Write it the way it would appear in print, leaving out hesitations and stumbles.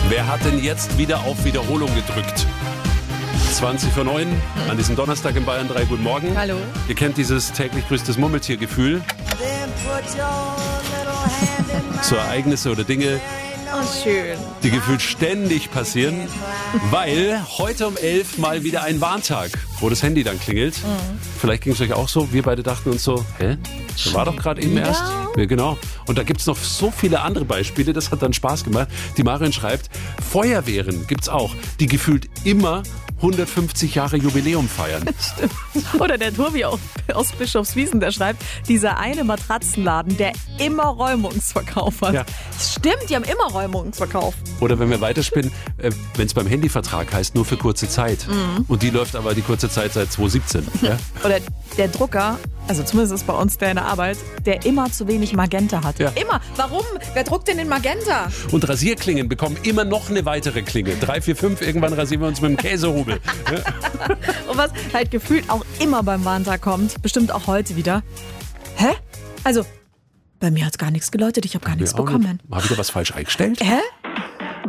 Wer hat denn jetzt wieder auf Wiederholung gedrückt? 20:09 an diesem Donnerstag in Bayern 3. Guten Morgen. Hallo. Ihr kennt dieses täglich grüßtes Murmeltier-Gefühl. So Ereignisse oder Dinge, Oh, schön. die gefühlt ständig passieren, weil heute um 11 mal wieder ein Warntag, wo das Handy dann klingelt. Vielleicht ging es euch auch so. Wir beide dachten uns so, das war doch gerade eben erst. Ja, genau. Und da gibt es noch so viele andere Beispiele, das hat dann Spaß gemacht. Die Marion schreibt, Feuerwehren gibt es auch, die gefühlt immer 150 Jahre Jubiläum feiern. Stimmt. Oder der Tobi aus Bischofswiesen, der schreibt, dieser eine Matratzenladen, der immer Räumungsverkauf hat. Ja. Stimmt, die haben immer Räumungsverkauf. Oder wenn wir weiterspinnen, wenn es beim Handyvertrag heißt, nur für kurze Zeit. Und die läuft aber die kurze Zeit seit 2017. Ja? Oder der Drucker, also zumindest ist bei uns der in der Arbeit, der immer zu wenig Magenta hat. Ja. Immer. Warum? Wer druckt denn in Magenta? Und Rasierklingen bekommen immer noch eine weitere Klinge. 3, 4, 5, irgendwann rasieren wir uns mit dem Käsehobel. Und was halt gefühlt auch immer beim Warntag kommt, bestimmt auch heute wieder. Hä? Also, bei mir hat gar nichts geläutet, ich habe gar nichts bekommen. Habe ich da was falsch eingestellt? Hä?